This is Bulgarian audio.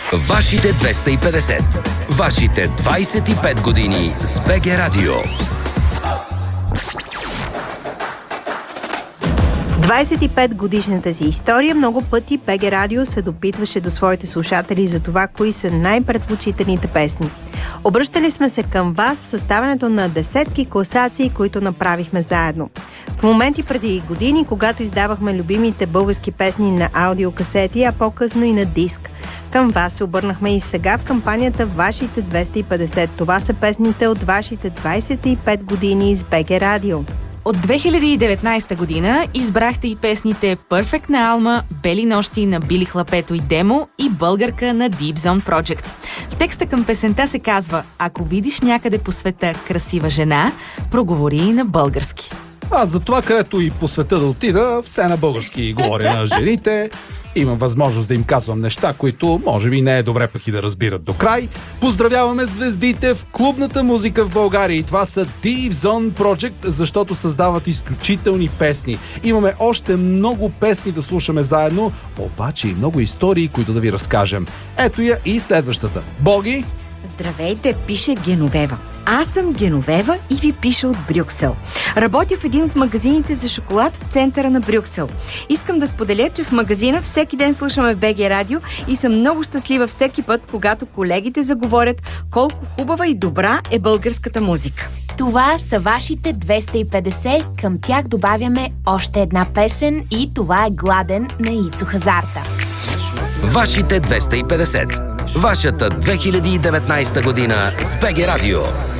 Вашите 250. Вашите 25 години с БГ Радио. 25 годишната си история много пъти БГ Радио се допитваше до своите слушатели за това, кои са най-предпочитаните песни. Обръщали сме се към вас с съставянето на десетки класации, които направихме заедно. В моменти преди години, когато издавахме любимите български песни на аудиокасети, а по-късно и на диск. Към вас се обърнахме и сега в кампанията Вашите 250. Това са песните от вашите 25 години с БГ Радио. От 2019 година избрахте и песните Perfect на Алма, Бели нощи на Били Хлапето и Демо и Българка на Deep Zone Project. В текста към песента се казва: ако видиш някъде по света красива жена, проговори и на български. Аз за това, където и по света да отида, все на български говоря на жените. Имам възможност да им казвам неща, които може би не е добре пък и да разбират до край. Поздравяваме звездите в клубната музика в България и това са Deep Zone Project, защото създават изключителни песни. Имаме още много песни да слушаме заедно, обаче и много истории, които да ви разкажем. Ето я и следващата. Боги! Здравейте, пише Геновева. Аз съм Геновева и ви пиша от Брюксел. Работя в един от магазините за шоколад в центъра на Брюксел. Искам да споделя, че в магазина всеки ден слушаме БГ Радио и съм много щастлива всеки път, когато колегите заговорят колко хубава и добра е българската музика. Това са вашите 250, към тях добавяме още една песен и това е Гладен на Ицо Хазарта. Вашите 250. Вашата 2019 година с БГ Радио.